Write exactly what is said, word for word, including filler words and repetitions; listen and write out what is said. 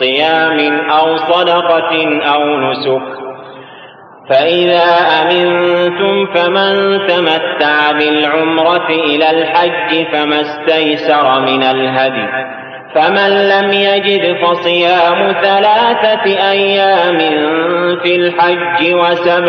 صيام أو صدقة أو نسك. فإذا أمنتم فمن تمتع بالعمرة إلى الحج فما استيسر من الهدي، فمن لم يجد فصيام ثلاثة أيام في الحج وسبع